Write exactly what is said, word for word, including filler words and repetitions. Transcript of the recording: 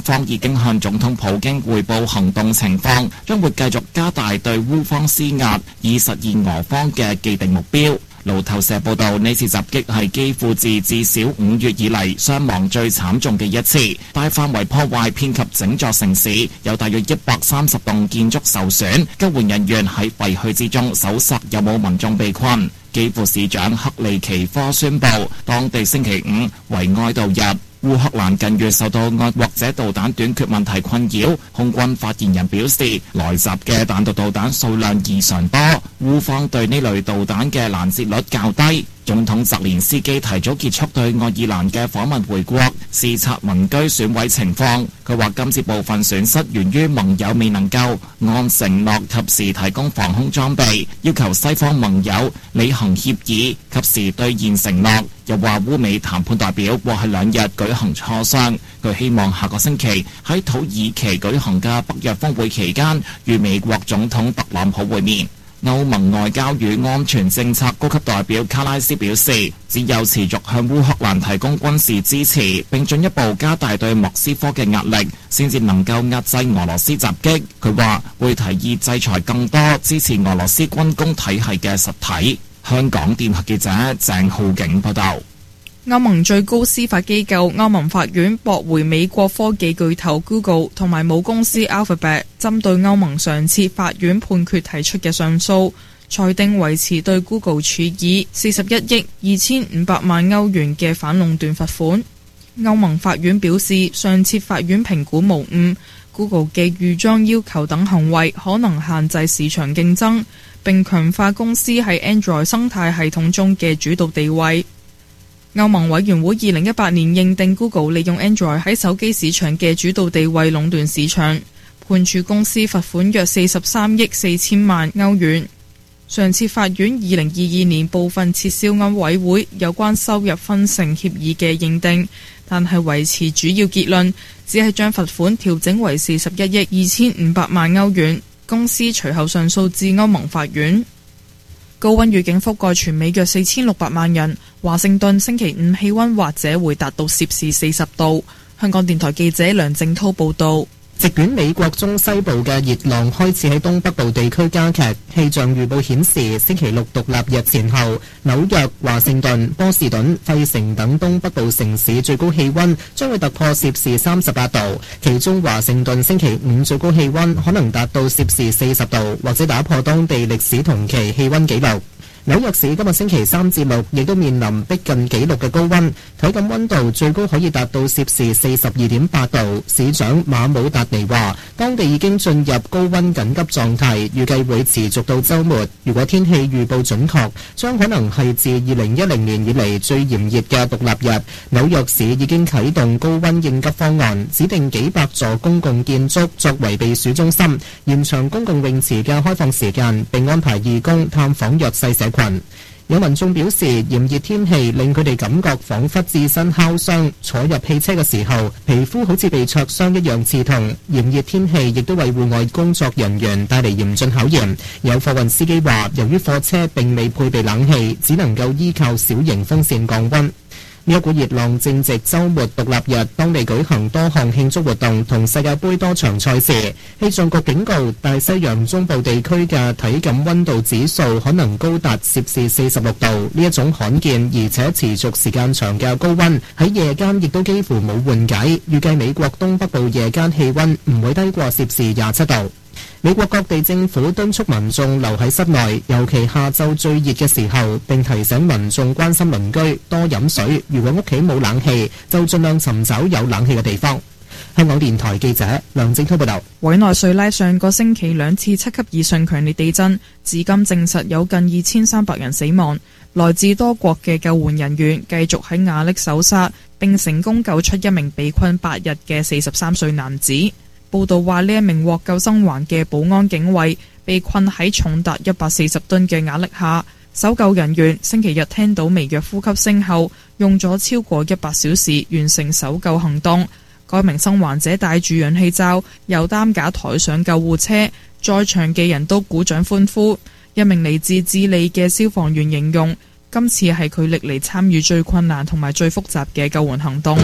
方已經向總統普京匯報行動情況，將會繼續加大對烏方施壓，以實現俄方嘅既定目標。路透社報道，呢次襲擊係基輔自至少五月以嚟傷亡最慘重嘅一次，大範圍破壞遍及整座城市，有大約一百三十棟建築受損。救援人員喺廢墟之中搜索有冇民眾被困。基輔市長克利奇科宣布，當地星期五為哀悼日。烏克蘭近月受到愛國者導彈短缺問題困擾，空軍發言人表示，來襲嘅彈道導彈數量異常多，烏方對呢類導彈嘅攔截率較低。總統澤連斯基提早結束對愛爾蘭嘅訪問回國，視察民居損毀情況。佢話今次部分損失源於盟友未能夠按承諾及時提供防空裝備，要求西方盟友履行協議，及時兌現承諾。又話烏美談判代表過去兩日舉行磋商，佢希望下個星期喺土耳其舉行嘅北約峰會期間，與美國總統特朗普會面。歐盟外交與安全政策高級代表卡拉斯表示，只有持續向烏克蘭提供軍事支持，並進一步加大對莫斯科嘅壓力，先至能夠壓制俄羅斯襲擊。佢話會提議制裁更多支持俄羅斯軍工體系嘅實體。香港電台記者鄭浩景報道。 歐盟最高司法機構歐盟法院駁回美國科技巨頭 Google 同埋母公司 Alphabet 針對歐盟上次法院判決提出嘅上訴，裁定維持對 Google 處以四十一億二千五百萬歐元嘅反壟斷罰款。歐盟法院表示，上次法院評估無誤， Google 嘅預裝要求等行為可能限制市場競爭，並強化公司喺 Android 生態系統中嘅主導地位。歐盟委員會二零一八年認定 Google 利用 Android 喺手機市場嘅主導地位壟斷市場，判處公司罰款約四十三億四千萬歐元。上次法院二零二二年部分撤銷歐委會有關收入分成協議嘅認定，但係維持主要結論，只係將罰款調整為四十一億二千五百萬歐元。公司隨後上訴至歐盟法院。高溫預警覆蓋全美約四千六百萬人，華盛頓星期五氣溫或者會達到攝氏四十度。香港電台記者梁正滔報導。 席捲美國中西部嘅熱浪開始喺東北部地區加劇，氣象預報顯示星期六獨立日前後，紐約、華盛頓、波士頓、費城等東北部城市最高氣溫將會突破攝氏三十八度，其中華盛頓星期五最高氣溫可能達到攝氏四十度，或者打破當地歷史同期氣溫紀錄。紐約市今日星期三至六亦都面臨逼近紀錄嘅高溫，體感溫度最高可以達到攝氏四十二點八度。市長馬姆達尼話，當地已經進入高溫緊急狀態，預計會持續到週末。如果天氣預報準確，將可能係自二零一零年以嚟最炎熱嘅獨立日。紐約市已經啟動高溫應急方案，指定幾百座公共建築作為避暑中心，延長公共泳池嘅開放時間，並安排義工探訪弱勢社群。有民眾表示，炎熱天氣令佢哋感覺彷彿置身烤箱，坐入汽車嘅時候，皮膚好似被灼傷一樣刺痛。炎熱天氣亦都為戶外工作人員帶嚟嚴峻考驗。有貨運司機話，由於貨車並未配備冷氣，只能夠依靠小型風扇降溫。呢一股熱浪正值週末獨立日，當地舉行多項慶祝活動同世界盃多場賽事。氣象局警告，大西洋中部地區嘅體感溫度指數可能高達攝氏四十六度。呢一種罕見而且持續時間長嘅高溫喺夜間亦都幾乎冇緩解。預計美國東北部夜間氣溫唔會低過攝氏廿七度。美國各地政府敦促民眾留喺室內，尤其下晝最熱嘅時候，並提醒民眾關心鄰居，多飲水。如果屋企冇冷氣，就盡量尋找有冷氣嘅地方。香港電台記者梁正滔報道。 委內瑞拉上個星期兩次七級以上強烈地震，至今證實有近二千三百人死亡。來自多國嘅救援人員繼續喺瓦礫搜殺，並成功救出一名被困八日嘅四十三歲男子。報道話，呢一名獲救生還嘅保安警衛被困喺重達一百四十噸嘅瓦礫下，搜救人員星期日聽到微弱呼吸聲後，用咗超過一百小時完成搜救行動。該名生還者帶住氧氣罩由擔架抬上救護車，在場嘅人都鼓掌歡呼。一名嚟自智利嘅消防員形容，今次係佢歷嚟參與最困難同埋最複雜嘅救援行動。